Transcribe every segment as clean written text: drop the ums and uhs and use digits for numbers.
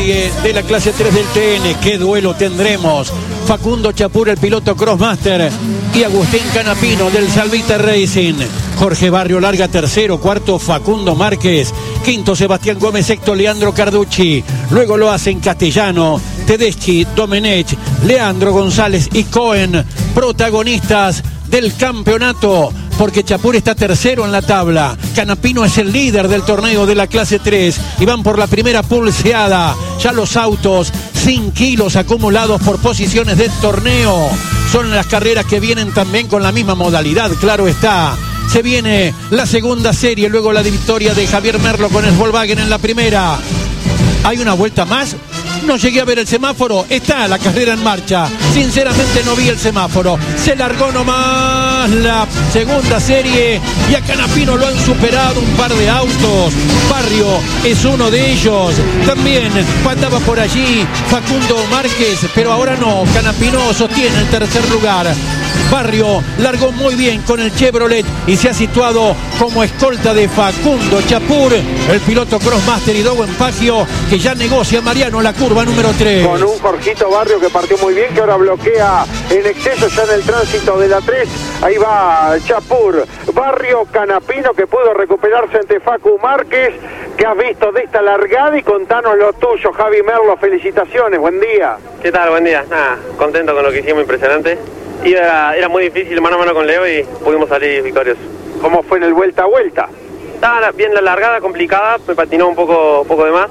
serie de la clase 3 del TN. ¿Qué duelo tendremos? Facundo Chapur, el piloto Crossmaster, y Agustín Canapino del Salvita Racing. Jorge Barrio larga tercero, cuarto Facundo Márquez, quinto Sebastián Gómez, sexto Leandro Carducci. Luego lo hacen Castellano, Tedeschi, Domenech, Leandro González y Cohen, protagonistas del campeonato, porque Chapur está tercero en la tabla. Canapino es el líder del torneo de la clase 3 y van por la primera pulseada. Ya los autos, 100 kilos acumulados por posiciones del torneo. Son las carreras que vienen también con la misma modalidad, claro está. Se viene la segunda serie, luego la victoria de Javier Merlo con el Volkswagen en la primera. ¿Hay una vuelta más? No llegué a ver el semáforo, está la carrera en marcha. Sinceramente no vi el semáforo. Se largó nomás la segunda serie y a Canapino lo han superado un par de autos. Barrio es uno de ellos. También andaba por allí Facundo Márquez, pero ahora no. Canapino sostiene el tercer lugar. Barrio largó muy bien con el Chevrolet y se ha situado como escolta de Facundo Chapur, el piloto Crossmaster, y Dowen Fagio, que ya negocia Mariano la curva número 3. Con un Jorgito Barrio que partió muy bien, que ahora bloquea en exceso ya en el tránsito de la 3. Ahí va Chapur. Barrio, Canapino, que pudo recuperarse ante Facu Márquez. ¿Qué has visto de esta largada? Y contanos lo tuyo, Javi Merlo. Felicitaciones, buen día. ¿Qué tal? Buen día. Nada, contento con lo que hicimos, impresionante. Y era muy difícil mano a mano con Leo y pudimos salir victoriosos. ¿Cómo fue en el vuelta a vuelta? Estaba bien la largada, complicada, me patinó un poco de más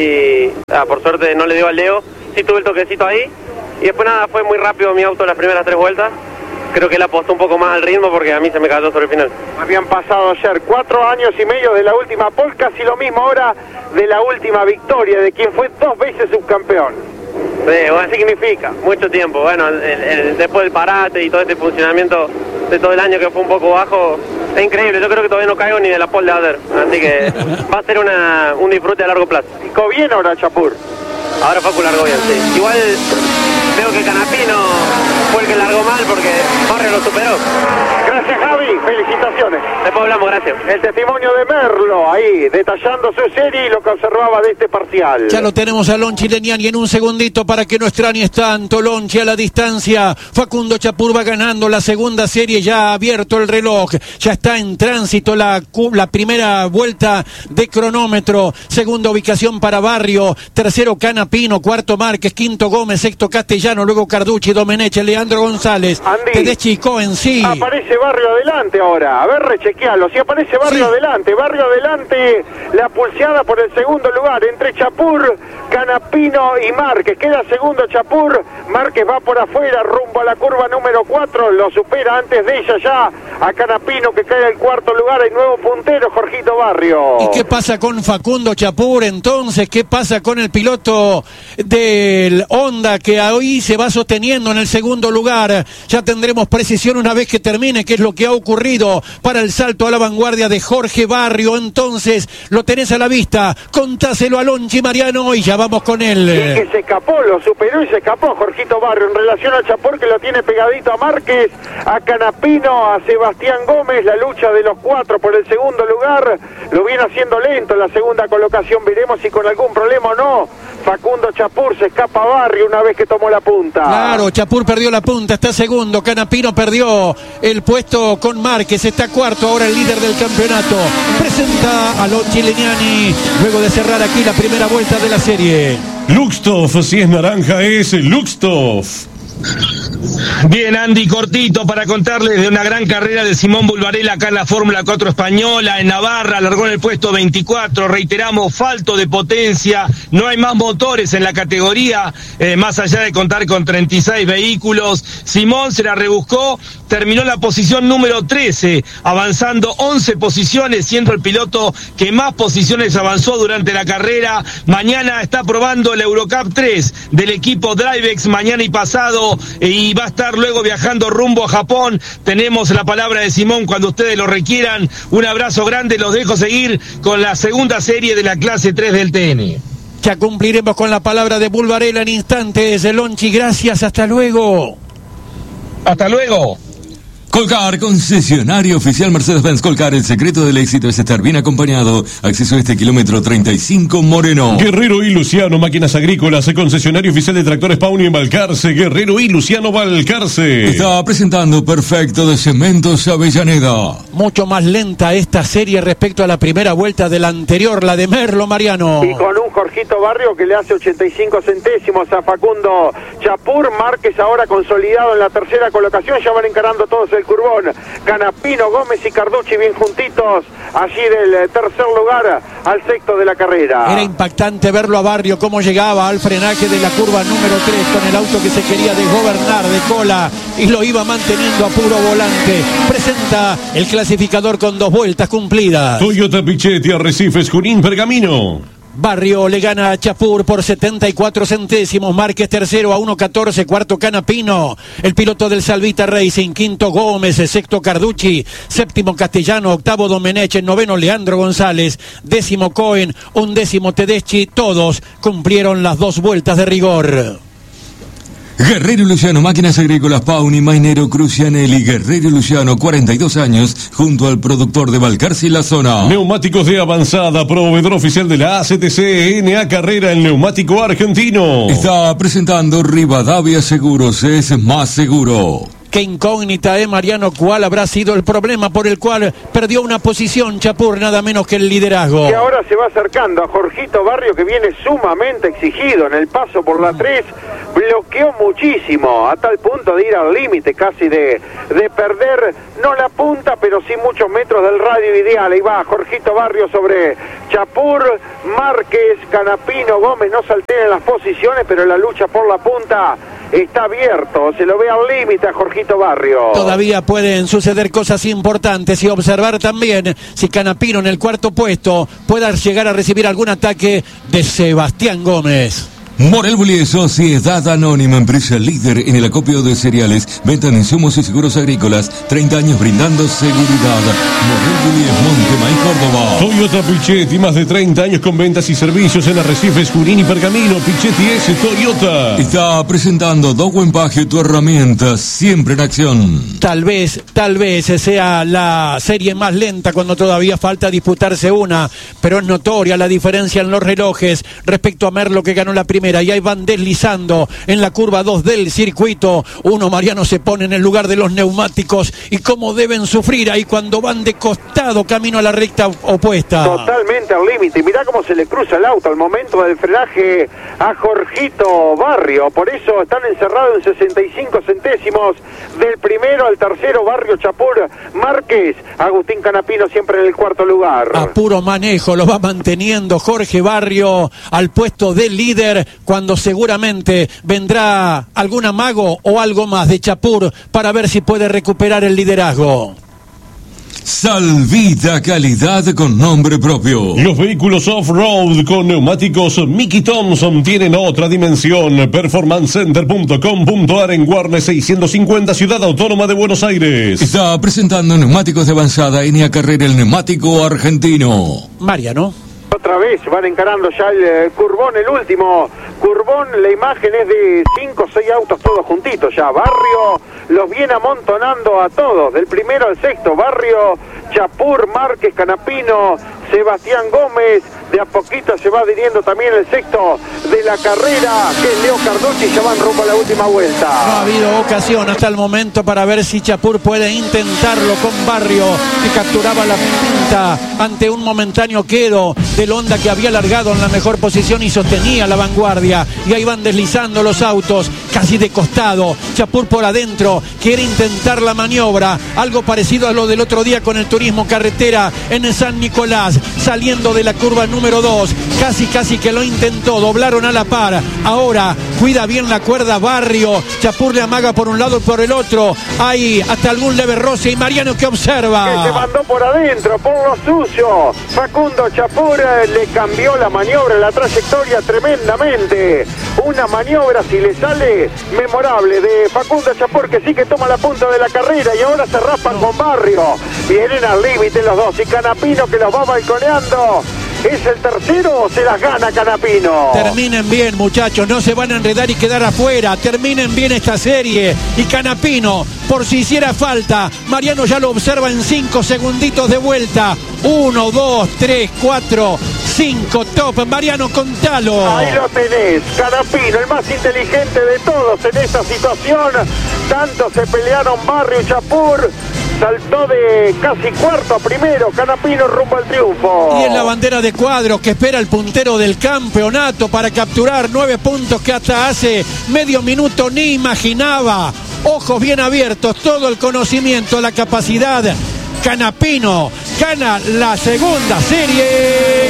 y por suerte no le dio al Leo. Sí tuve el toquecito ahí y después nada, fue muy rápido mi auto las primeras 3 vueltas. Creo que él apostó un poco más al ritmo porque a mí se me cayó sobre el final. Habían pasado ayer 4 años y medio de la última pole, casi lo mismo ahora de la última victoria de quien fue 2 veces subcampeón. Sí, bueno, significa mucho tiempo. Bueno, después del parate y todo este funcionamiento de todo el año que fue un poco bajo, es increíble. Yo creo que todavía no caigo ni de la pole de ayer, así que va a ser un disfrute a largo plazo. ¿Picó bien ahora Chapur? Ahora Facu largó bien, sí. Igual veo que Canapino fue el que largó mal porque Barrio lo superó. Gracias, Javi, felicitaciones. Después hablamos, gracias. El testimonio de Merlo ahí, detallando su serie y lo que observaba de este parcial. Ya lo tenemos a Lonchi Leniani en un segundito para que no extrañes tanto. Lonchi a la distancia. Facundo Chapur va ganando la segunda serie, ya ha abierto el reloj. Ya está en tránsito la primera vuelta de cronómetro. Segunda ubicación para Barrio. Tercero Canapino, cuarto Márquez, quinto Gómez, sexto Castellano, luego Carducci, Domenech, Leandro González. Tedeschi, Cohen, sí. Aparece Barrio adelante ahora. A ver, rechequealo. Si aparece Barrio adelante. Barrio adelante. La pulseada por el segundo lugar entre Chapur, Canapino y Márquez. Queda segundo Chapur. Márquez va por afuera rumbo a la curva número 4. Lo supera antes de ella ya a Canapino, que cae al cuarto lugar. Hay nuevo puntero, Jorgito Barrio. ¿Y qué pasa con Facundo Chapur entonces? ¿Qué pasa con el piloto del Honda que hoy se va sosteniendo en el segundo lugar? Ya tendremos precisión una vez que termine qué es lo que ha ocurrido para el salto a la vanguardia de Jorge Barrio. Entonces lo tenés a la vista, contáselo a Lonchi Mariano y ya vamos con él. Sí, que se escapó, lo superó y se escapó Jorgito Barrio en relación a Chapur, que lo tiene pegadito a Márquez, a Canapino, a Sebastián Gómez. La lucha de los 4 por el segundo lugar lo viene haciendo lento en la segunda colocación. Veremos si con algún problema o no. Facundo Chapur se escapa a Barrio una vez que tomó la punta. Claro, Chapur perdió la punta, está segundo. Canapino perdió el puesto con Márquez, está cuarto ahora el líder del campeonato. Presenta a Lonchi Leniani luego de cerrar aquí la primera vuelta de la serie. Luxtoff, si es naranja es Luxtoff. Bien, Andy, cortito para contarles de una gran carrera de Simón Bulbarella acá en la Fórmula 4 española, en Navarra, largó en el puesto 24, reiteramos, falto de potencia, no hay más motores en la categoría, más allá de contar con 36 vehículos. Simón se la rebuscó, terminó la posición número 13, avanzando 11 posiciones, siendo el piloto que más posiciones avanzó durante la carrera. Mañana está probando el Eurocup 3 del equipo Drivex, mañana y pasado, y va a estar luego viajando rumbo a Japón. Tenemos la palabra de Simón cuando ustedes lo requieran. Un abrazo grande, los dejo seguir con la segunda serie de la clase 3 del TN. Ya cumpliremos con la palabra de Bulbarella en instantes. Lonchi, gracias, hasta luego. Hasta luego. Colcar, concesionario oficial Mercedes-Benz Colcar. El secreto del éxito es estar bien acompañado. Acceso a este kilómetro 35 Moreno. Guerrero y Luciano, máquinas agrícolas. Concesionario oficial de tractores Pauni en Balcarce. Guerrero y Luciano Balcarce. Está presentando Perfecto de Cementos Avellaneda. Mucho más lenta esta serie respecto a la primera vuelta de la anterior, la de Merlo, Mariano. Y con un Jorgito Barrio que le hace 85 centésimos a Facundo Chapur. Márquez ahora consolidado en la tercera colocación. Ya van encarando todos el curbón. Canapino, Gómez y Carducci bien juntitos. Allí del tercer lugar al sexto de la carrera. Era impactante verlo a Barrio cómo llegaba al frenaje de la curva número 3 con el auto que se quería desgobernar de cola y lo iba manteniendo a puro volante. Presenta el clasificador con 2 vueltas cumplidas. Toyota Pichetti, Arrecifes, Junín, Pergamino. Barrio le gana a Chapur por 74 centésimos. Márquez tercero a 1.14, cuarto Canapino. El piloto del Salvita Racing, quinto Gómez, sexto Carducci, séptimo Castellano, octavo Domenech, noveno Leandro González, décimo Cohen, undécimo Tedeschi. Todos cumplieron las 2 vueltas de rigor. Guerrero y Luciano, máquinas agrícolas Pauni, Mainero, Crucianelli. Guerrero y Luciano, 42 años, junto al productor de Balcarce y la zona. Neumáticos de avanzada, proveedor oficial de la ACTC, NA Carrera, el neumático argentino. Está presentando Rivadavia Seguros, es más seguro. Qué incógnita, Mariano, cuál habrá sido el problema por el cual perdió una posición Chapur, nada menos que el liderazgo. Que ahora se va acercando a Jorgito Barrio, que viene sumamente exigido en el paso por la 3, bloqueó muchísimo, a tal punto de ir al límite casi de perder, no la punta, pero sí muchos metros del radio ideal. Ahí va Jorgito Barrio sobre Chapur, Márquez, Canapino, Gómez, no salten en las posiciones, pero la lucha por la punta está abierto, se lo ve al límite a Jorgito Barrio. Todavía pueden suceder cosas importantes y observar también si Canapino en el cuarto puesto pueda llegar a recibir algún ataque de Sebastián Gómez. Morel Bullies, Sociedad Anónima, empresa líder en el acopio de cereales, venta de insumos y seguros agrícolas, 30 años brindando seguridad. Morel Bullies, Montemaíz, Córdoba. Toyota Pichetti, más de 30 años con ventas y servicios en Arrecifes, Junín y Pergamino. Pichetti es Toyota. Está presentando Dow Empaque, tu herramienta, siempre en acción. Tal vez sea la serie más lenta cuando todavía falta disputarse una, pero es notoria la diferencia en los relojes respecto a Merlo, que ganó la primera. Y ahí van deslizando en la curva 2 del circuito. Uno, Mariano, se pone en el lugar de los neumáticos y cómo deben sufrir ahí cuando van de costado camino a la recta opuesta. Totalmente al límite. Mirá cómo se le cruza el auto al momento del frenaje a Jorgito Barrio. Por eso están encerrados en 65 centésimos del primero al tercero. Barrio, Chapur, Márquez, Agustín Canapino siempre en el cuarto lugar. A puro manejo lo va manteniendo Jorge Barrio al puesto de líder, cuando seguramente vendrá algún amago o algo más de Chapur para ver si puede recuperar el liderazgo. Salvita, calidad con nombre propio. Los vehículos off-road con neumáticos Mickey Thompson tienen otra dimensión. Performancecenter.com.ar en Guarne 650, Ciudad Autónoma de Buenos Aires. Está presentando neumáticos de avanzada, NA Carrera, el neumático argentino. Mariano. Otra vez van encarando ya el curbón, el último curbón. La imagen es de 5 o 6 autos todos juntitos ya. Barrio los viene amontonando a todos, del primero al sexto. Barrio, Chapur, Márquez, Canapino, Sebastián Gómez. De a poquito se va adhiriendo también el sexto de la carrera, que es Leo Carducci. Ya van rumbo a la última vuelta. No ha habido ocasión hasta el momento para ver si Chapur puede intentarlo con Barrio, que capturaba la punta ante un momentáneo quedo del Honda, que había largado en la mejor posición y sostenía la vanguardia. Y ahí van deslizando los autos casi de costado. Chapur por adentro quiere intentar la maniobra, algo parecido a lo del otro día con el turismo carretera en San Nicolás, saliendo de la curva número 2, casi que lo intentó, doblaron a la par. Ahora cuida bien la cuerda Barrio, Chapur le amaga por un lado y por el otro, hay hasta algún leve roce, y Mariano que observa. Que se mandó por adentro, por lo sucio. Facundo Chapur le cambió la maniobra, la trayectoria tremendamente. Una maniobra, si le sale, memorable de Facundo Chapur, que sí que toma la punta de la carrera, y ahora se raspan con Barrio. Vienen al límite los dos, y Canapino que los va balconeando. ¿Es el tercero o se las gana Canapino? Terminen bien, muchachos, no se van a enredar y quedar afuera. Terminen bien esta serie. Y Canapino, por si hiciera falta, Mariano ya lo observa en 5 segunditos de vuelta. 1, 2, 3, 4, 5, top. Mariano, contalo. Ahí lo tenés, Canapino, el más inteligente de todos en esta situación. Tanto se pelearon Barrio y Chapur. Saltó de casi cuarto a primero, Canapino rumbo al triunfo. Y en la bandera de cuadros que espera el puntero del campeonato para capturar 9 puntos que hasta hace medio minuto ni imaginaba. Ojos bien abiertos, todo el conocimiento, la capacidad. Canapino gana la segunda serie.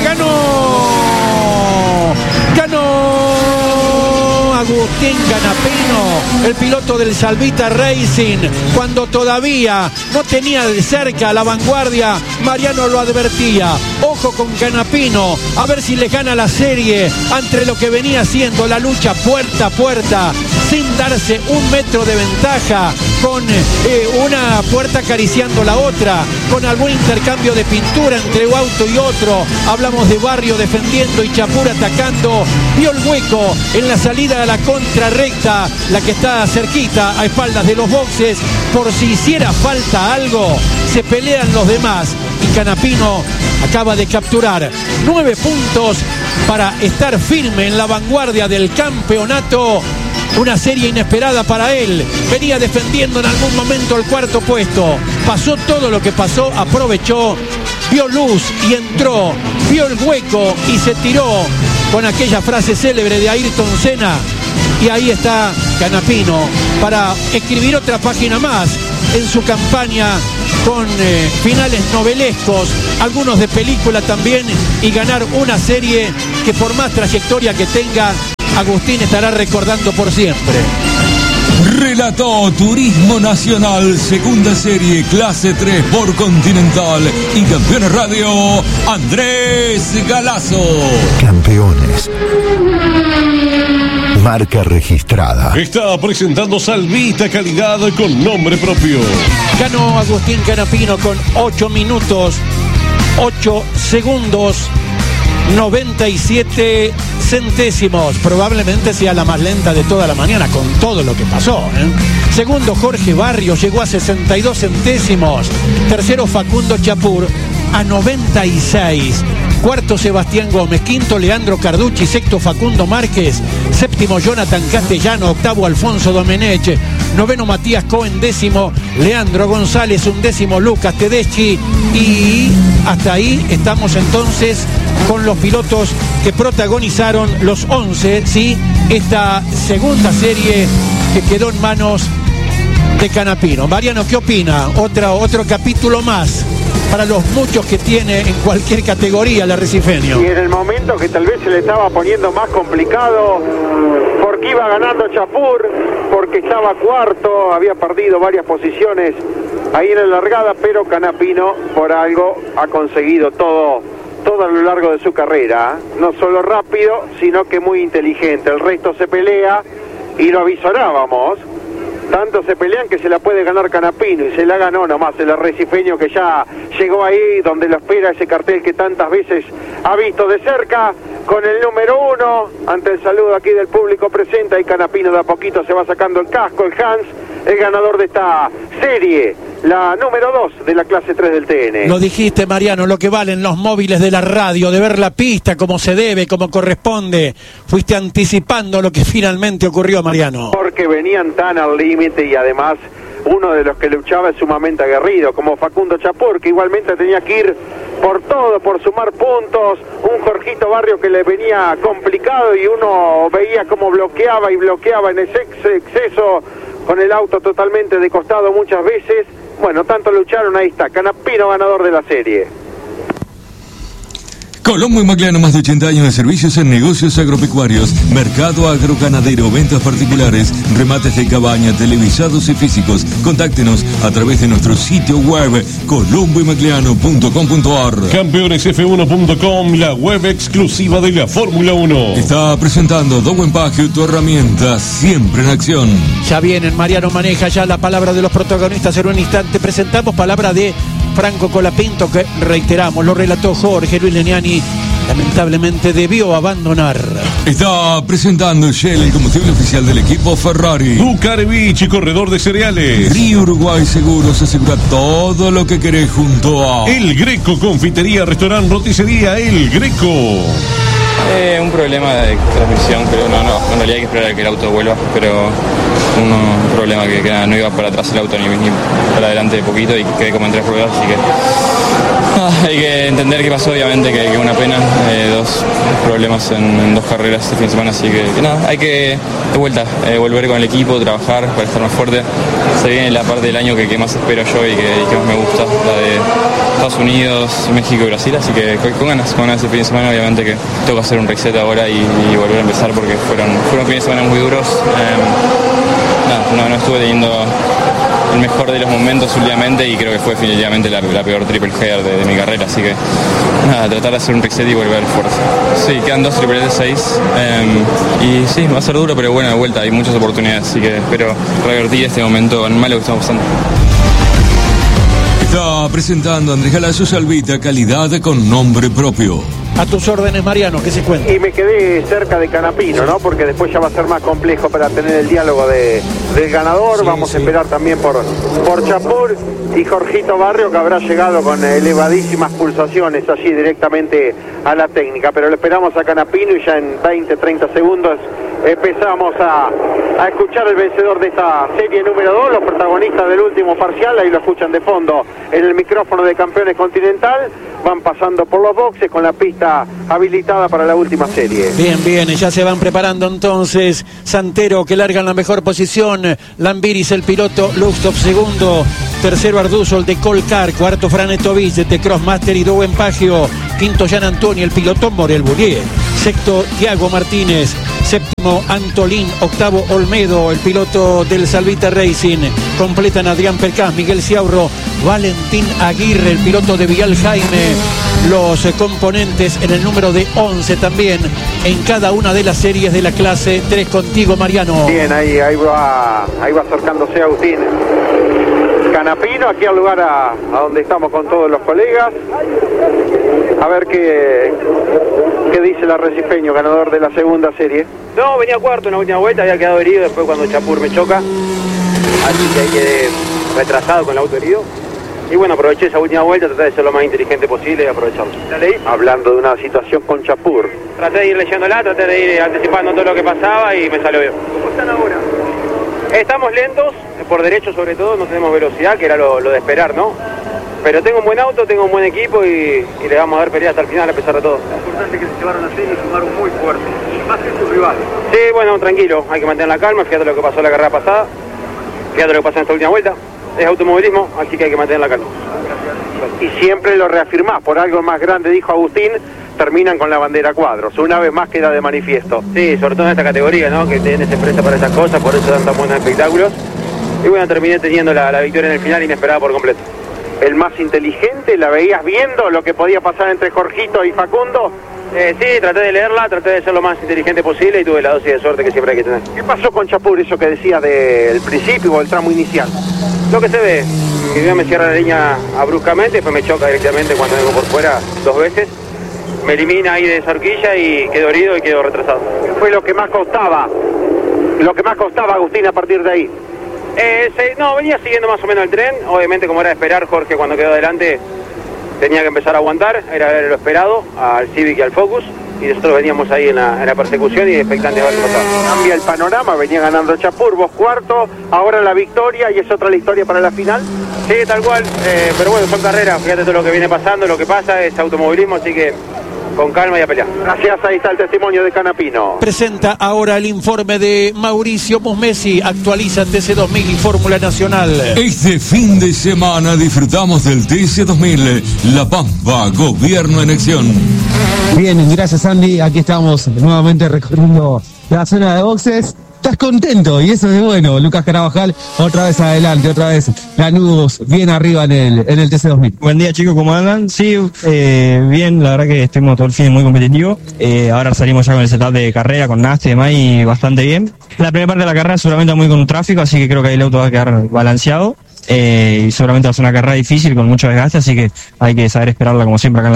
Ganó Agustín Canapino, el piloto del Salvita Racing, cuando todavía no tenía de cerca la vanguardia. Mariano lo advertía, ojo con Canapino, a ver si le gana la serie ante lo que venía siendo la lucha puerta a puerta, sin darse un metro de ventaja, con una puerta acariciando la otra, con algún intercambio de pintura entre un auto y otro. Hablamos de Barrio defendiendo y Chapur atacando. Vio el hueco en la salida a la contrarrecta, la que está cerquita a espaldas de los boxes, por si hiciera falta algo. Se pelean los demás y Canapino acaba de capturar 9 puntos para estar firme en la vanguardia del campeonato. Una serie inesperada para él. Venía defendiendo en algún momento el cuarto puesto. Pasó todo lo que pasó, aprovechó, vio luz y entró, vio el hueco y se tiró con aquella frase célebre de Ayrton Senna. Y ahí está Canapino para escribir otra página más en su campaña, con finales novelescos, algunos de película también, y ganar una serie que por más trayectoria que tenga, Agustín estará recordando por siempre. Relató Turismo Nacional, segunda serie, clase 3 por Continental y Campeones Radio, Andrés Galazo. Campeones. Marca registrada. Está presentando Salvita, calidad con nombre propio. Ganó Agustín Canapino con 8 minutos, 8 segundos, 97 centésimos. Probablemente sea la más lenta de toda la mañana con todo lo que pasó, Segundo, Jorge Barrio llegó a 62 centésimos. Tercero, Facundo Chapur a 96. Cuarto, Sebastián Gómez. Quinto, Leandro Carducci. Sexto, Facundo Márquez. Séptimo, Jonathan Castellano. Octavo, Alfonso Domenech. Noveno, Matías Cohen. Décimo, Leandro González. Undécimo, Lucas Tedeschi. Y hasta ahí estamos entonces con los pilotos que protagonizaron los 11, ¿sí? Esta segunda serie que quedó en manos de Canapino. Mariano, ¿qué opina? Otro capítulo más para los muchos que tiene en cualquier categoría el arrecifeño. Y en el momento que tal vez se le estaba poniendo más complicado, porque iba ganando Chapur, porque estaba cuarto, había perdido varias posiciones ahí en la largada, pero Canapino por algo ha conseguido todo a lo largo de su carrera, no solo rápido, sino que muy inteligente. El resto se pelea y lo avisorábamos. Tanto se pelean que se la puede ganar Canapino, y se la ganó nomás el arrecifeño, que ya llegó ahí donde lo espera ese cartel que tantas veces ha visto de cerca, con el número 1. Ante el saludo aquí del público presente, y Canapino de a poquito se va sacando el casco, el Hans, el ganador de esta serie, la número 2 de la clase 3 del TN. Lo dijiste, Mariano, lo que valen los móviles de la radio, de ver la pista como se debe, como corresponde. Fuiste anticipando lo que finalmente ocurrió, Mariano. Porque venían tan al límite, y además uno de los que luchaba es sumamente aguerrido, como Facundo Chapur, que igualmente tenía que ir por todo, por sumar puntos. Un Jorgito Barrio que le venía complicado, y uno veía cómo bloqueaba en ese exceso, con el auto totalmente de costado muchas veces. Bueno, tanto lucharon, ahí está, Canapino ganador de la serie. Colombo y Magliano, más de 80 años de servicios en negocios agropecuarios, mercado agroganadero, ventas particulares, remates de cabaña, televisados y físicos. Contáctenos a través de nuestro sitio web colomboymagliano.com.ar. Campeonesf1.com, la web exclusiva de la Fórmula 1. Está presentando Dowen Page, tu herramienta siempre en acción. Ya vienen, Mariano maneja ya la palabra de los protagonistas en un instante. Presentamos palabra de Franco Colapinto, que reiteramos, lo relató Jorge Luis Leniani lamentablemente debió abandonar. Está presentando Shell, el combustible oficial del equipo Ferrari. Ducarevich, corredor de cereales. Río Uruguay Seguros asegura todo lo que querés junto a El Greco, confitería, restaurante, roticería El Greco. Un problema de transmisión, pero no, en realidad hay que esperar a que el auto vuelva, pero un problema que no iba para atrás el auto ni para adelante de poquito y quedé como en 3 ruedas, así que hay que entender qué pasó, obviamente que una pena, 2 problemas en 2 carreras este fin de semana, así que nada, hay que de vuelta volver con el equipo, trabajar para estar más fuerte. Se viene la parte del año que más espero yo y que más me gusta, la de Estados Unidos, México y Brasil, así que con ganas este fin de semana, obviamente que tengo que hacer un reset ahora y volver a empezar porque fueron fines de semana muy duros. No estuve teniendo el mejor de los momentos últimamente y creo que fue definitivamente la peor triple header de mi carrera, así que nada, tratar de hacer un reset y volver fuerte. Sí, quedan 2 triples de 6 y sí, va a ser duro, pero bueno, de vuelta hay muchas oportunidades, así que espero revertir este momento en malo que estamos pasando. Está presentando Andrés Galazo Salvita, calidad con nombre propio. A tus órdenes, Mariano, ¿qué se cuenta? Y me quedé cerca de Canapino, ¿no? Porque después ya va a ser más complejo para tener el diálogo del ganador. Sí, vamos a esperar también por Chapur y Jorgito Barrio, que habrá llegado con elevadísimas pulsaciones allí directamente a la técnica. Pero lo esperamos a Canapino y ya en 20, 30 segundos empezamos a escuchar el vencedor de esta serie número 2, los protagonistas del último parcial. Ahí lo escuchan de fondo en el micrófono de Campeones Continental. Van pasando por los boxes con la pista habilitada para la última serie. Bien, ya se van preparando entonces. Santero, que larga en la mejor posición. Lambiris, el piloto. Luxtop, segundo. Tercero, Arduzol de Colcar. Cuarto, Franetovich de Crossmaster y Dowen Pagio. Quinto, Gian Antonio, el piloto Morel Boulier. Sexto, Tiago Martínez. Séptimo, Antolín. Octavo, Olmedo, el piloto del Salvita Racing. Completan Adrián Percás, Miguel Ciaurro, Valentín Aguirre, el piloto de Vial Jaime. Los componentes en el número de 11 también en cada una de las series de la clase 3. Contigo, Mariano. Bien, ahí va acercándose Agustín Canapino, aquí al lugar a donde estamos con todos los colegas. A ver qué dice el arrecifeño, ganador de la segunda serie. No, venía cuarto en la última vuelta, había quedado herido después cuando Chapur me choca. Así que ahí quedé retrasado con el auto herido. Y bueno, aproveché esa última vuelta, traté de ser lo más inteligente posible y aprovecharlo. ¿La leí? Hablando de una situación con Chapur. Traté de ir leyéndola, traté de ir anticipando todo lo que pasaba y me salió bien. ¿Cómo están ahora? Estamos lentos, por derecho sobre todo, no tenemos velocidad, que era lo de esperar, ¿no? Pero tengo un buen auto, tengo un buen equipo y le vamos a dar pelea hasta el final a pesar de todo. Es importante que se llevaron así y sumaron muy fuerte, más que sus rivales. Sí, bueno, tranquilo, hay que mantener la calma, fíjate lo que pasó la carrera pasada, fíjate lo que pasó en esta última vuelta, es automovilismo, así que hay que mantener la calma. Y siempre lo reafirmás, por algo más grande, dijo Agustín, terminan con la bandera cuadros, una vez más queda de manifiesto. Sí, sobre todo en esta categoría, ¿no? Que tenés empresa para esas cosas, por eso dan tan buenos espectáculos. Y bueno, terminé teniendo la victoria en el final inesperada por completo. El más inteligente, ¿la veías viendo lo que podía pasar entre Jorgito y Facundo? Sí, traté de leerla, traté de ser lo más inteligente posible y tuve la dosis de suerte que siempre hay que tener. ¿Qué pasó con Chapur, eso que decías del principio o del tramo inicial? Lo que se ve, que yo me cierra la línea bruscamente, después me choca directamente cuando vengo por fuera 2 veces. Me elimina ahí de esa horquilla y quedo herido y quedo retrasado. ¿Qué fue lo que más costaba? Lo que más costaba, Agustín, a partir de ahí. No, venía siguiendo más o menos el tren. Obviamente, como era de esperar, Jorge cuando quedó adelante tenía que empezar a aguantar. Era lo esperado al Civic y al Focus. Y nosotros veníamos ahí en la persecución y expectantes de ver qué pasaba. Cambia el panorama, venía ganando Chapur, vos cuarto, ahora la victoria y es otra la historia para la final. Sí, tal cual, pero bueno, son carreras, fíjate todo lo que viene pasando, lo que pasa es automovilismo, así que con calma y a pelear. Gracias, ahí está el testimonio de Canapino. Presenta ahora el informe de Mauricio Musmesi, actualiza TC2000 y Fórmula Nacional. Este fin de semana disfrutamos del TC2000, La Pampa, Gobierno en Acción. Bien, gracias Andy, aquí estamos nuevamente recorriendo la zona de boxes. Estás contento y eso es bueno. Lucas Carabajal, otra vez adelante, otra vez Lanudos bien arriba en el TC2000. Buen día chicos, ¿cómo andan? Sí, bien, la verdad que estuvimos todo el fin muy competitivo. Ahora salimos ya con el setup de carrera, con Nasty y demás y bastante bien. La primera parte de la carrera seguramente muy con tráfico, así que creo que ahí el auto va a quedar balanceado. Y seguramente va a ser una carrera difícil con mucho desgaste, así que hay que saber esperarla como siempre acá en La Pampa.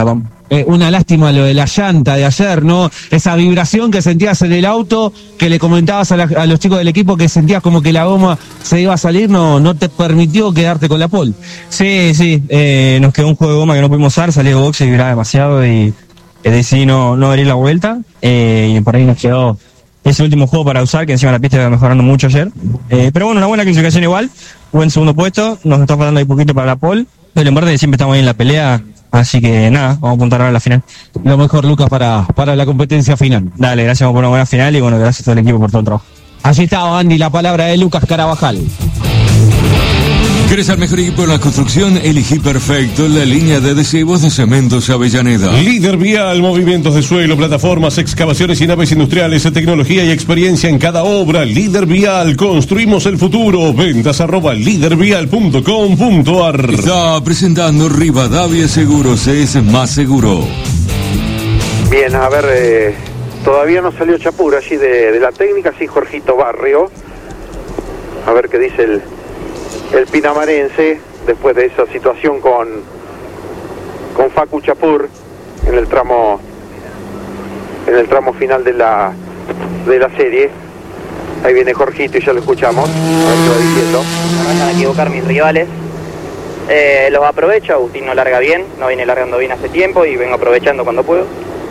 una lástima lo de la llanta de ayer, ¿no? Esa vibración que sentías en el auto, que le comentabas a los chicos del equipo que sentías como que la goma se iba a salir, no te permitió quedarte con la pole. Sí, nos quedó un juego de goma que no pudimos usar, salí de boxe y vibraba demasiado y decidí no abrir la vuelta, y por ahí nos quedó ese último juego para usar, que encima la pista iba mejorando mucho ayer. Pero bueno, una buena clasificación igual, buen segundo puesto, nos está faltando ahí poquito para la pole, pero en verdad siempre estamos ahí en la pelea, así que nada, vamos a apuntar ahora a la final. Lo mejor, Lucas, para la competencia final. Dale, gracias por una buena final y bueno, gracias a todo el equipo por todo el trabajo. Allí está, Andy, la palabra de Lucas Carabajal. ¿Quieres al mejor equipo en la construcción? Elegí perfecto la línea de adhesivos de Cementos Avellaneda. Líder vial, movimientos de suelo, plataformas, excavaciones y naves industriales, tecnología y experiencia en cada obra. Líder vial, construimos el futuro. Ventas @lidervial.com.ar. Está presentando Rivadavia Seguros, es más seguro. Bien, a ver, todavía no salió Chapur allí de la técnica, sí, Jorgito Barrio. A ver qué dice el pinamarense después de esa situación con Facu Chapur en el tramo final de la serie. Ahí viene Jorgito y ya lo escuchamos, a ver qué va diciendo. No van a equivocar mis rivales, los aprovecho. Agustín no larga bien, no viene largando bien hace tiempo y vengo aprovechando cuando puedo.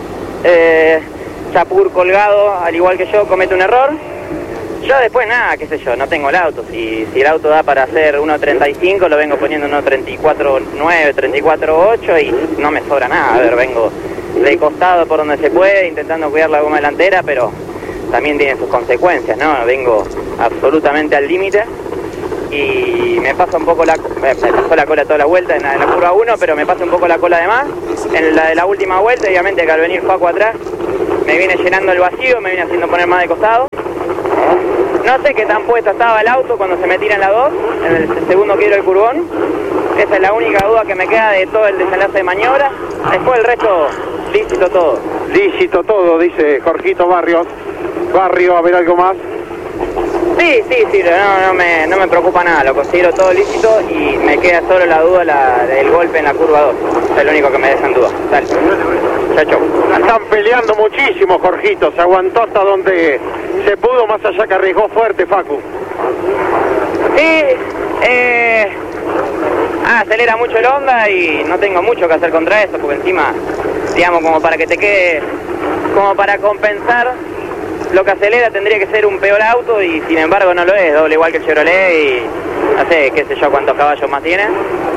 Chapur colgado, al igual que yo, comete un error. Yo después nada, qué sé yo, no tengo el auto. Si el auto da para hacer 1.35, lo vengo poniendo 1.34.9, 34.8 y no me sobra nada. A ver, vengo de costado por donde se puede, intentando cuidar la goma delantera, pero también tiene sus consecuencias, ¿no? Vengo absolutamente al límite y me pasa un poco me pasó la cola toda la vuelta en la curva 1, pero me pasa un poco la cola de más. En la de la última vuelta, obviamente que al venir Facu atrás, me viene llenando el vacío, me viene haciendo poner más de costado. No sé qué tan puesta estaba el auto cuando se me tira en la 2, en el segundo quiero el curbón. Esa es la única duda que me queda de todo el desenlace de maniobra. Después el resto, lícito todo. Lícito todo, dice Jorgito Barrio, a ver algo más. Sí, no me preocupa nada, lo considero todo lícito y me queda solo la duda del golpe en la curva 2. Es lo único que me deja en duda. Dale. Chacho. Están peleando muchísimo, Jorgito, se aguantó hasta donde se pudo, más allá que arriesgó fuerte Facu. Sí, acelera mucho el Honda y no tengo mucho que hacer contra eso, porque encima, digamos, como para que te quede, como para compensar lo que acelera tendría que ser un peor auto y sin embargo no lo es, doble igual que el Chevrolet y no sé, qué sé yo cuántos caballos más tiene.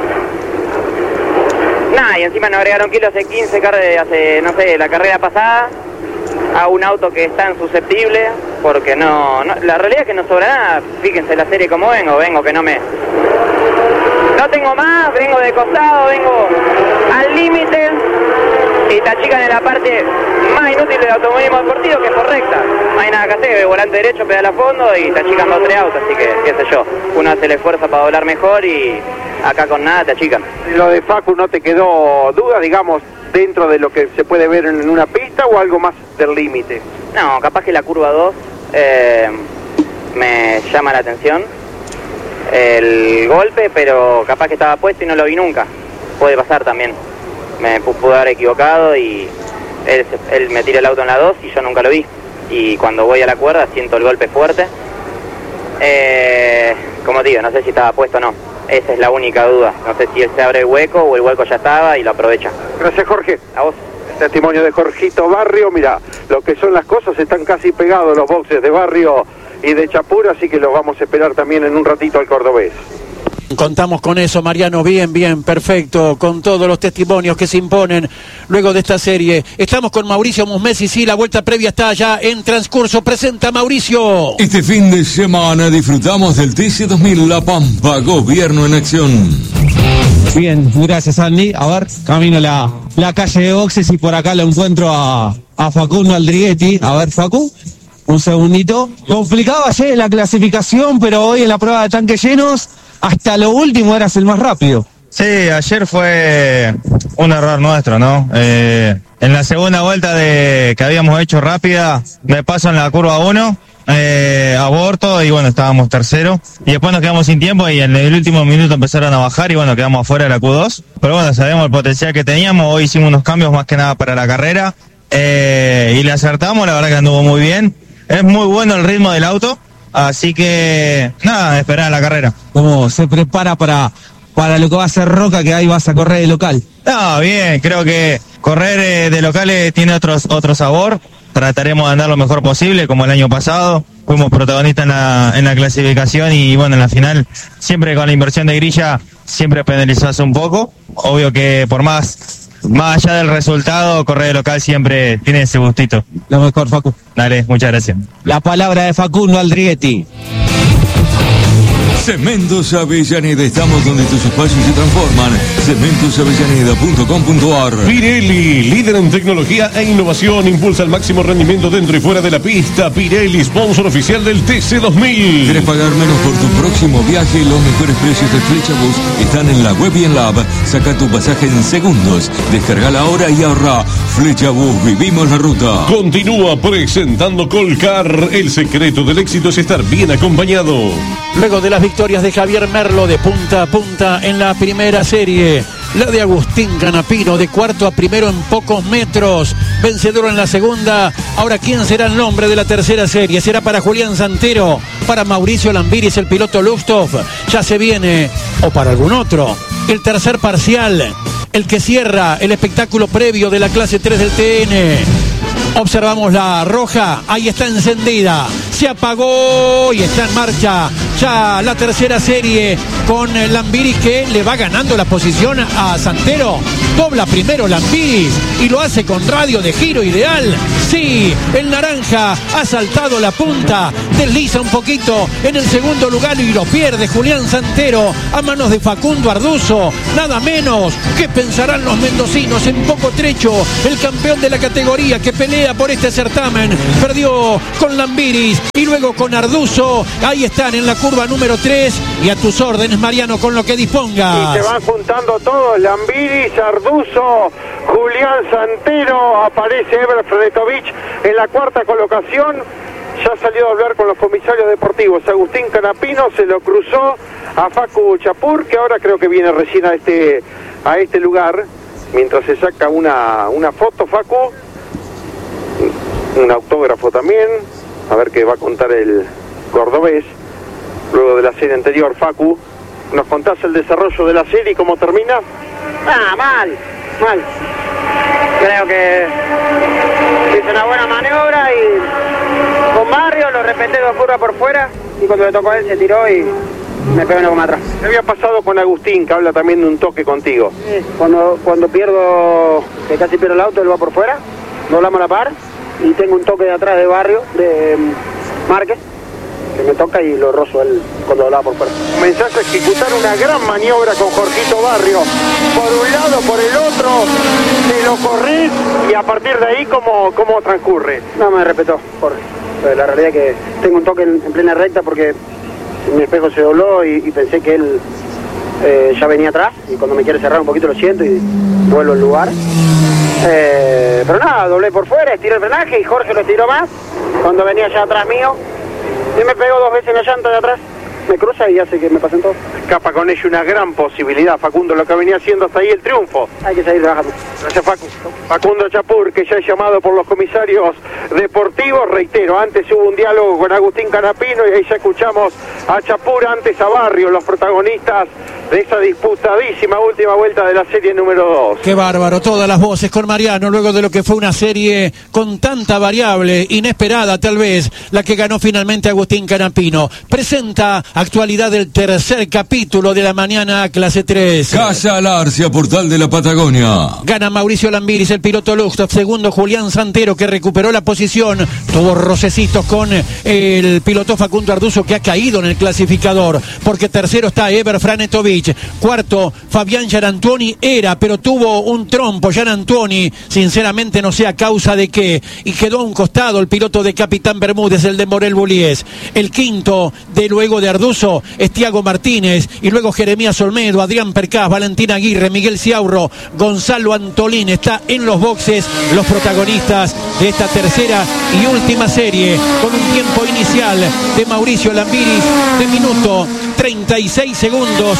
Nada, y encima nos agregaron kilos hace 15, hace, no sé, la carrera pasada a un auto que es tan susceptible, porque no, la realidad es que no sobra nada. Fíjense la serie como vengo que no tengo más, vengo de costado, vengo al límite y te achican en la parte más inútil del automovilismo deportivo, que es correcta. No hay nada que hacer, el volante derecho pedala a fondo y te achican 2 o 3 autos, así que qué sé yo, uno hace el esfuerzo para doblar mejor y acá con nada te achican. Lo de Facu, ¿no te quedó duda, digamos, dentro de lo que se puede ver en una pista o algo más del límite? No, capaz que la curva 2 me llama la atención el golpe, pero capaz que estaba puesto y no lo vi nunca. Puede pasar también. Me pude haber equivocado y él me tira el auto en la 2 y yo nunca lo vi. Y cuando voy a la cuerda siento el golpe fuerte. Como te digo, no sé si estaba puesto o no. Esa es la única duda. No sé si él se abre el hueco o el hueco ya estaba y lo aprovecha. Gracias, Jorge. A vos. Testimonio de Jorgito Barrio. Mira, lo que son las cosas, están casi pegados los boxes de Barrio y de Chapur, así que los vamos a esperar también en un ratito al cordobés. Contamos con eso, Mariano, bien, perfecto, con todos los testimonios que se imponen luego de esta serie. Estamos con Mauricio Musmesi, sí, la vuelta previa está ya en transcurso. Presenta Mauricio. Este fin de semana disfrutamos del TC2000 La Pampa, gobierno en acción. Bien, gracias, Andy. A ver, camino la calle de boxes y por acá lo encuentro a Facundo Aldriguetti. A ver, Facu, un segundito. Complicado ayer en la clasificación, pero hoy en la prueba de tanques llenos, hasta lo último eras el más rápido. Sí, ayer fue un error nuestro, ¿no? En la segunda vuelta que habíamos hecho rápida, me paso en la curva 1 aborto y bueno, estábamos tercero. Y después nos quedamos sin tiempo y en el último minuto empezaron a bajar y bueno, quedamos afuera de la Q2. Pero bueno, sabemos el potencial que teníamos. Hoy hicimos unos cambios más que nada para la carrera. Y le acertamos, la verdad que anduvo muy bien. Es muy bueno el ritmo del auto. Así que, nada, esperar la carrera. ¿Cómo se prepara para lo que va a hacer Roca, que ahí vas a correr de local? No, bien, creo que correr de locales tiene otro sabor. Trataremos de andar lo mejor posible, como el año pasado. Fuimos protagonistas en la clasificación y bueno, en la final, siempre con la inversión de grilla, siempre penalizás un poco. Obvio que por más allá del resultado, correr de local siempre tiene ese gustito. Lo mejor, Facu. Dale, muchas gracias. La palabra de Facundo Aldriguetti. Cementos Avellaneda, estamos donde tus espacios se transforman. cementosavellaneda.com.ar. Pirelli, líder en tecnología e innovación, impulsa el máximo rendimiento dentro y fuera de la pista. Pirelli, sponsor oficial del TC2000. ¿Quieres pagar menos por tu próximo viaje? Los mejores precios de Flechabus están en la web y en la app. Saca tu pasaje en segundos. Descargala ahora y ahorra. Flechabus, vivimos la ruta. Continúa presentando Colcar. El secreto del éxito es estar bien acompañado. Luego de las victorias de Javier Merlo de punta a punta en la primera serie, la de Agustín Canapino de cuarto a primero en pocos metros, vencedor en la segunda. Ahora, ¿quién será el nombre de la tercera serie? ¿Será para Julián Santero, para Mauricio Lambiris, el piloto Lufthoff? Ya se viene, o para algún otro, el tercer parcial, el que cierra el espectáculo previo de la clase 3 del TN. Observamos la roja, ahí está encendida, se apagó y está en marcha ya la tercera serie con Lambiris, que le va ganando la posición a Santero. Dobla primero Lambiris y lo hace con radio de giro ideal. Sí, el naranja ha saltado la punta, desliza un poquito en el segundo lugar y lo pierde Julián Santero a manos de Facundo Arduzo. Nada menos. ¿Qué pensarán los mendocinos? En poco trecho, el campeón de la categoría que pelea por este certamen perdió con Lambiris y luego con Arduzo. Ahí están en la curva número 3 y a tus órdenes, Mariano, con lo que dispongas. Y se van juntando todos: Lambiris, Arduzo, Julián Santero, aparece Eber Fredetovich en la cuarta colocación. Ya salió a hablar con los comisarios deportivos. Agustín Canapino se lo cruzó a Facu Chapur, que ahora creo que viene recién a este lugar, mientras se saca una foto, Facu, un autógrafo también, a ver qué va a contar el cordobés luego de la serie anterior. Facu, ¿nos contás el desarrollo de la serie y cómo termina? Mal. Creo que hice una buena maniobra y con Barrio lo respeté 2 curvas por fuera y cuando le tocó a él se tiró y me pegó una goma atrás. ¿Qué había pasado con Agustín, que habla también de un toque contigo? Sí, cuando pierdo, que casi pierdo el auto, él va por fuera, doblamos la par y tengo un toque de atrás de Barrio, de Márquez, que me toca y lo rozo él cuando doblaba por fuera. Comenzaste a ejecutar una gran maniobra con Jorgito Barrio, por un lado, por el otro, te lo corrés y a partir de ahí, ¿cómo transcurre? No, me respetó, Jorge. La realidad es que tengo un toque en plena recta porque mi espejo se dobló y pensé que él ya venía atrás y cuando me quiere cerrar un poquito lo siento y vuelvo al lugar. Pero nada, doblé por fuera, estiré el frenaje y Jorge lo estiró más cuando venía ya atrás mío y me pegó 2 veces en la llanta de atrás, me cruza y hace que me pasen todo. Escapa con ello una gran posibilidad, Facundo, lo que venía haciendo hasta ahí el triunfo. Hay que seguir trabajando. Gracias, Facundo Chapur, que ya es llamado por los comisarios deportivos. Reitero, antes hubo un diálogo con Agustín Canapino y ahí ya escuchamos a Chapur, antes a Barrio, los protagonistas de esa disputadísima última vuelta de la serie número 2. Qué bárbaro, todas las voces con Mariano, luego de lo que fue una serie con tanta variable, inesperada tal vez, la que ganó finalmente Agustín Canapino. Presenta actualidad del tercer capítulo de la mañana clase 3. Casa Alarcia, Portal de la Patagonia. Gana Mauricio Lambiris, el piloto Lufthoff. Segundo, Julián Santero, que recuperó la posición. Tuvo rocecitos con el piloto Facundo Arduzo, que ha caído en el clasificador, porque tercero está Eber Fredetovich. Franetovic. Cuarto, Fabián Gianantuoni pero tuvo un trompo Gianantuoni, sinceramente no sé a causa de qué, y quedó a un costado el piloto de Capitán Bermúdez, el de Morel Bullies. El quinto, luego de Arduzo, es Tiago Martínez, y luego Jeremías Olmedo, Adrián Percás, Valentín Aguirre, Miguel Ciaurro, Gonzalo Antolín. Está en los boxes los protagonistas de esta tercera y última serie, con un tiempo inicial de Mauricio Lambiris de minuto 36 segundos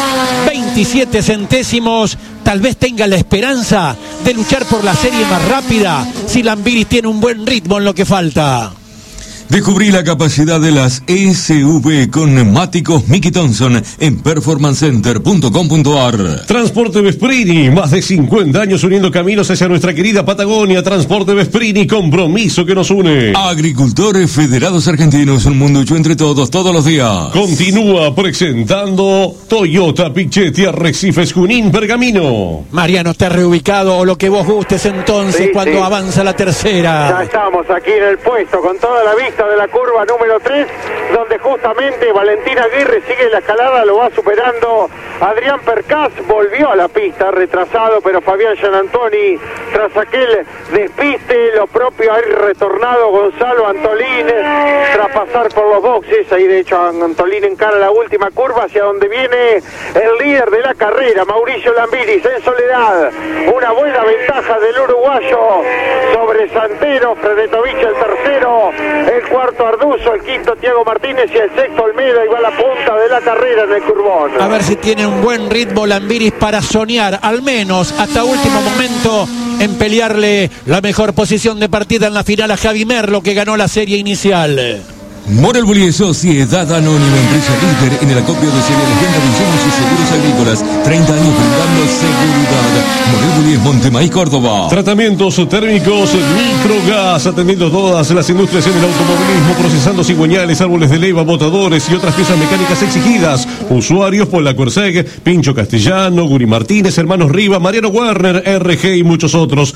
27 centésimos. Tal vez tenga la esperanza de luchar por la serie más rápida si Lambiris tiene un buen ritmo en lo que falta. Descubrí la capacidad de las SUV con neumáticos Mickey Thompson en performancecenter.com.ar. Transporte Vesprini, más de 50 años uniendo caminos hacia nuestra querida Patagonia. Transporte Vesprini, compromiso que nos une. Agricultores Federados Argentinos, un mundo hecho entre todos, todos los días. Continúa presentando Toyota Pichetti Arrecifes Junín Pergamino. Mariano, está reubicado, o lo que vos gustes entonces, cuando avanza la tercera. Ya estamos aquí en el puesto con toda la vista de la curva número 3, donde justamente Valentín Aguirre sigue la escalada, lo va superando Adrián Percás, volvió a la pista retrasado, pero Fabián Gianantuoni tras aquel despiste, lo propio ha retornado Gonzalo Antolín tras pasar por los boxes. Ahí de hecho Antolín encara la última curva hacia donde viene el líder de la carrera, Mauricio Lambiris, en soledad. Una buena ventaja del uruguayo sobre Santero, Franetovic el tercero, el cuarto Arduzo, el quinto Tiago Martínez y el sexto Olmedo. Y va a la punta de la carrera en el curbón. A ver si tiene un buen ritmo Lambiris para soñar, al menos hasta último momento, en pelearle la mejor posición de partida en la final a Javi Merlo, que ganó la serie inicial. Morel Bullies, Sociedad Anónima, empresa líder en el acopio de cereales, venta de insumos y seguros agrícolas. 30 años brindando seguridad. Morel Bullies, Montemaíz, Córdoba. Tratamientos térmicos Nitrogas, atendiendo todas las industrias en el automovilismo, procesando cigüeñales, árboles de leva, botadores y otras piezas mecánicas exigidas. Usuarios por la Cuerseg, Pincho Castellano, Guri Martínez, Hermanos Riva, Mariano Werner, RG y muchos otros.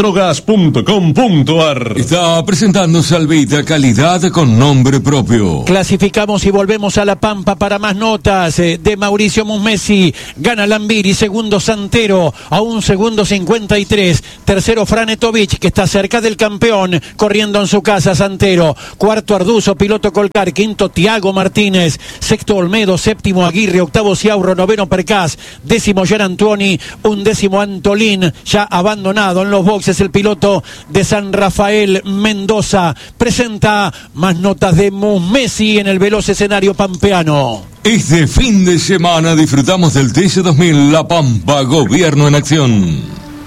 Nitrogas.com.ar. Está presentando Salvita, calidad con nombre propio. Clasificamos y volvemos a La Pampa para más notas de Mauricio Musmesi. Gana Lambiris, segundo Santero a 1 segundo 53. Tercero Franetovic, que está cerca del campeón, corriendo en su casa Santero. Cuarto Arduzo, piloto Colcar. Quinto Tiago Martínez. Sexto Olmedo. Séptimo Aguirre. Octavo Ciaurro. Noveno Percás. Décimo Gianantuoni. 11º Antolín, ya abandonado en los boxes el piloto de San Rafael, Mendoza. Presenta más notas de Musmesi en el veloz escenario pampeano. Este fin de semana disfrutamos del TC2000 La Pampa, gobierno en acción.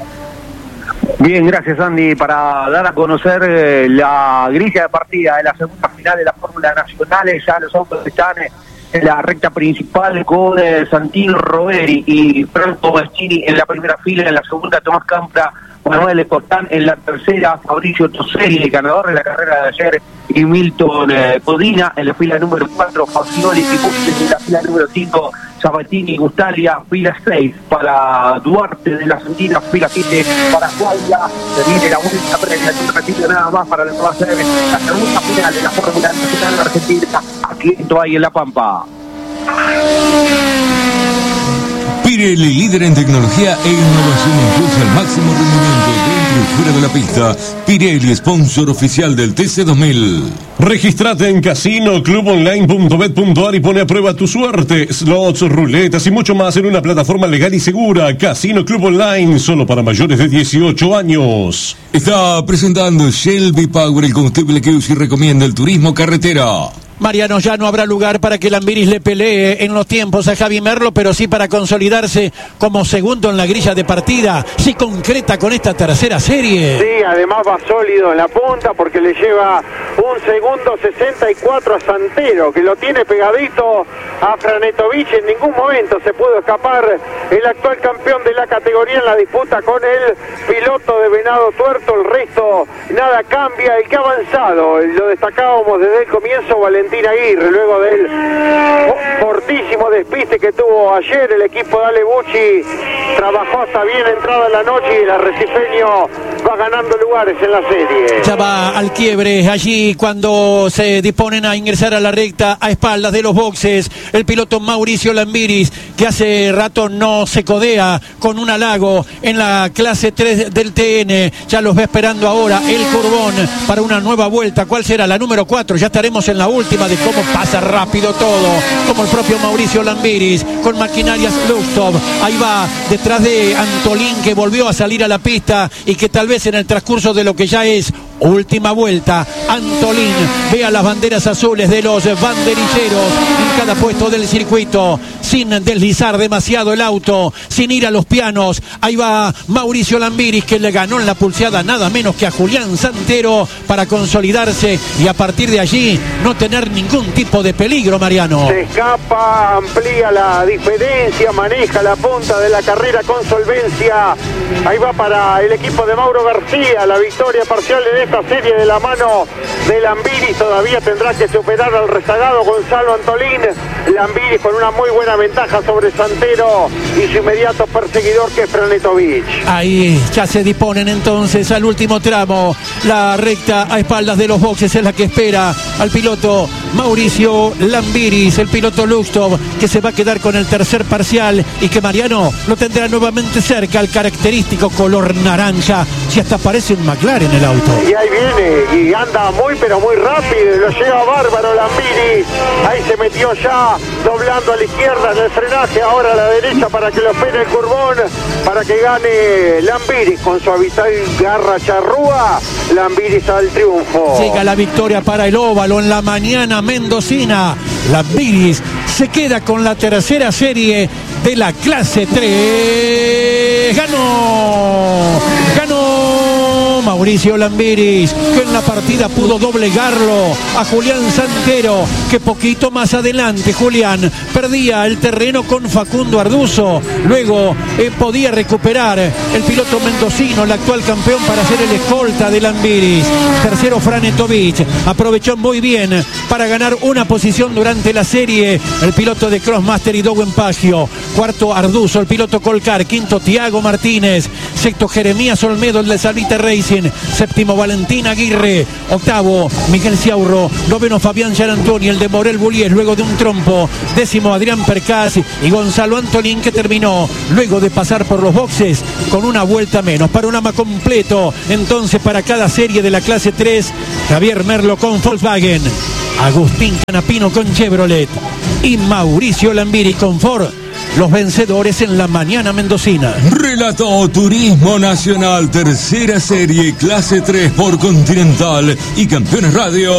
Bien, gracias Andy, para dar a conocer la grilla de partida de la segunda final de la Fórmula Nacional. Ya los autos están en la recta principal con Santino Roveri y Franco Baschini en la primera fila, en la segunda Tomás Campra, Manuel Escotán en la tercera, Fabricio Toselli, el ganador de la carrera de ayer, y Milton Codina en la fila número 4, Facioli y Bustos en la fila número 5, Sabatini y Gustalia, fila 6 para Duarte de la Santina, fila 7 para Guaira. Se viene la última previa, un ratito nada más para lo que va a ser la segunda final de la Fórmula Nacional Argentina, aquí en La Pampa. Pirelli, líder en tecnología e innovación, impulsa el máximo rendimiento dentro y fuera de la pista. Pirelli, sponsor oficial del TC2000. Registrate en casinoclubonline.bet.ar y pone a prueba tu suerte. Slots, ruletas y mucho más en una plataforma legal y segura. Casino Club Online, solo para mayores de 18 años. Está presentando Shelby Power, el combustible que UCI recomienda el turismo carretera. Mariano, ya no habrá lugar para que Lambiris le pelee en los tiempos a Javi Merlo, pero sí para consolidarse como segundo en la grilla de partida, si concreta con esta tercera serie. Sí, además va sólido en la punta porque le lleva 1 segundo 64 a Santero, que lo tiene pegadito a Franetovic. En ningún momento se pudo escapar el actual campeón de la categoría en la disputa con el piloto de Venado Tuerto. El resto nada cambia. El que ha avanzado, lo destacábamos desde el comienzo, Valentín Valentín Aguirre, luego del fortísimo despiste que tuvo ayer el equipo de Ale Bucci. Trabajó hasta bien entrada la noche y el arrecifeño va ganando lugares en la serie. Ya va al quiebre allí cuando se disponen a ingresar a la recta a espaldas de los boxes. El piloto Mauricio Lambiris, que hace rato no se codea con un halago en la clase 3 del TN. Ya los ve esperando ahora el Curbón para una nueva vuelta. ¿Cuál será? La número 4. Ya estaremos en la última de cómo pasa rápido todo. Como el propio Mauricio Lambiris con maquinarias Luxtov. Ahí va detrás de Antolín, que volvió a salir a la pista y que tal vez en el transcurso de lo que ya es última vuelta, Antolín vea las banderas azules de los banderilleros en cada puesto del circuito, sin deslizar demasiado el auto, sin ir a los pianos. Ahí va Mauricio Lambiris, que le ganó en la pulseada nada menos que a Julián Santero para consolidarse y a partir de allí no tener ningún tipo de peligro, Mariano. Se escapa, amplía la diferencia, maneja la punta de la carrera con solvencia. Ahí va para el equipo de Mauro García, la victoria parcial en esta serie de la mano de Lambiris. Todavía tendrá que superar al rezagado Gonzalo Antolín. Lambiris con una muy buena ventaja sobre Santero y su inmediato perseguidor, que es Franetovich. Ahí ya se disponen entonces al último tramo. La recta a espaldas de los boxes es la que espera al piloto Mauricio Lambiris, el piloto Luxtov, que se va a quedar con el tercer parcial y que Mariano lo tendrá nuevamente cerca, al característico color naranja. Si hasta parece un McLaren el auto. Y ahí viene, y anda muy pero muy rápido, lo lleva bárbaro Lambiris. Ahí se metió ya, doblando a la izquierda en el frenaje, ahora a la derecha para que lo pene el Curbón, para que gane Lambiris con su habitual garra charrúa. Lambiris al triunfo. Llega la victoria para el óvalo en la mañana mendocina. Lambiris se queda con la tercera serie de la clase 3. Ganó Mauricio Lambiris, que en la partida pudo doblegarlo a Julián Santero, que poquito más adelante Julián perdía el terreno con Facundo Arduzo. Luego podía recuperar el piloto mendocino, el actual campeón, para ser el escolta de Lambiris. Tercero Franetovich, aprovechó muy bien para ganar una posición durante la serie el piloto de Crossmaster y Dowen Paggio. Cuarto Arduzo, el piloto Colcar. Quinto Tiago Martínez. Sexto Jeremías Olmedo, el de Salvita Racing. Séptimo Valentín Aguirre. Octavo Miguel Ciaurro. Noveno Fabián Gianantoni, el de Morel Bullies, luego de un trompo. Décimo Adrián Percas y Gonzalo Antolín, que terminó luego de pasar por los boxes con una vuelta menos. Panorama completo entonces para cada serie de la clase 3. Javier Merlo con Volkswagen, Agustín Canapino con Chevrolet y Mauricio Lambiris con Ford, los vencedores en la mañana mendocina. Relató Turismo Nacional, tercera serie, clase 3 por Continental y Campeones Radio.